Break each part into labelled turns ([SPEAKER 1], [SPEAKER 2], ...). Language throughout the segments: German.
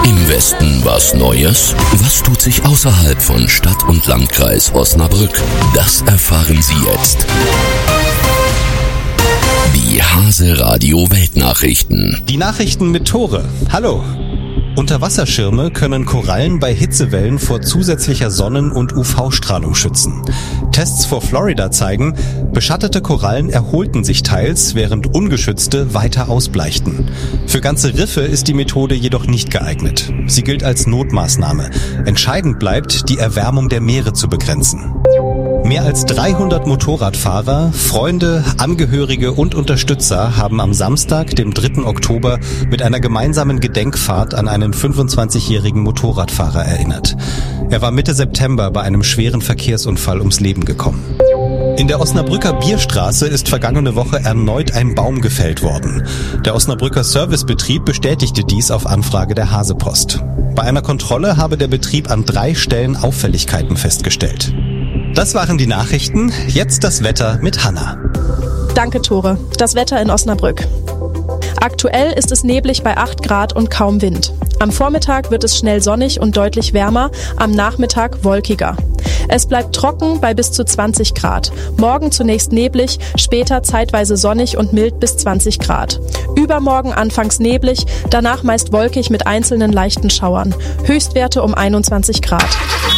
[SPEAKER 1] Im Westen was Neues? Was tut sich außerhalb von Stadt und Landkreis Osnabrück? Das erfahren Sie jetzt. Die Hase-Radio Weltnachrichten.
[SPEAKER 2] Die Nachrichten mit Tore. Hallo. Unterwasserschirme können Korallen bei Hitzewellen vor zusätzlicher Sonnen- und UV-Strahlung schützen. Tests vor Florida zeigen, beschattete Korallen erholten sich teils, während ungeschützte weiter ausbleichten. Für ganze Riffe ist die Methode jedoch nicht geeignet. Sie gilt als Notmaßnahme. Entscheidend bleibt, die Erwärmung der Meere zu begrenzen. Mehr als 300 Motorradfahrer, Freunde, Angehörige und Unterstützer haben am Samstag, dem 3. Oktober, mit einer gemeinsamen Gedenkfahrt an einen 25-jährigen Motorradfahrer erinnert. Er war Mitte September bei einem schweren Verkehrsunfall ums Leben gekommen. In der Osnabrücker Bierstraße ist vergangene Woche erneut ein Baum gefällt worden. Der Osnabrücker Servicebetrieb bestätigte dies auf Anfrage der Hasepost. Bei einer Kontrolle habe der Betrieb an 3 Stellen Auffälligkeiten festgestellt. Das waren die Nachrichten. Jetzt das Wetter mit Hanna.
[SPEAKER 3] Danke, Tore. Das Wetter in Osnabrück. Aktuell ist es neblig bei 8 Grad und kaum Wind. Am Vormittag wird es schnell sonnig und deutlich wärmer, am Nachmittag wolkiger. Es bleibt trocken bei bis zu 20 Grad. Morgen zunächst neblig, später zeitweise sonnig und mild bis 20 Grad. Übermorgen anfangs neblig, danach meist wolkig mit einzelnen leichten Schauern. Höchstwerte um 21 Grad.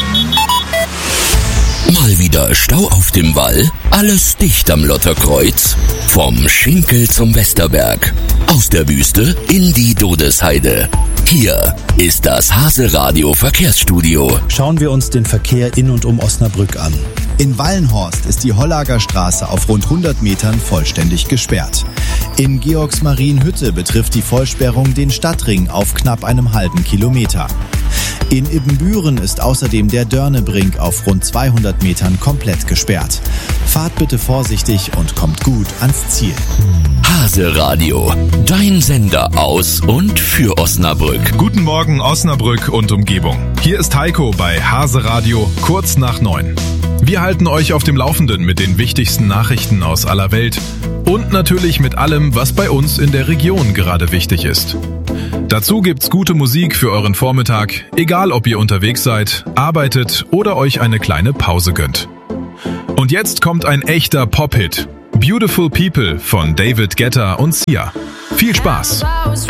[SPEAKER 1] Mal wieder Stau auf dem Wall? Alles dicht am Lotterkreuz? Vom Schinkel zum Westerberg. Aus der Wüste in die Dodesheide. Hier ist das Hase-Radio Verkehrsstudio.
[SPEAKER 4] Schauen wir uns den Verkehr in und um Osnabrück an. In Wallenhorst ist die Hollager Straße auf rund 100 Metern vollständig gesperrt. In Georgsmarienhütte betrifft die Vollsperrung den Stadtring auf knapp einem halben Kilometer. In Ibbenbüren ist außerdem der Dörnebrink auf rund 200 Metern komplett gesperrt. Fahrt bitte vorsichtig und kommt gut ans Ziel.
[SPEAKER 1] Hase-Radio, dein Sender aus und für Osnabrück.
[SPEAKER 5] Guten Morgen Osnabrück und Umgebung. Hier ist Heiko bei Hase-Radio, kurz nach 9. Wir halten euch auf dem Laufenden mit den wichtigsten Nachrichten aus aller Welt und natürlich mit allem, was bei uns in der Region gerade wichtig ist. Dazu gibt's gute Musik für euren Vormittag, egal ob ihr unterwegs seid, arbeitet oder euch eine kleine Pause gönnt. Und jetzt kommt ein echter Pop-Hit. Beautiful People von David Guetta und Sia. Viel Spaß!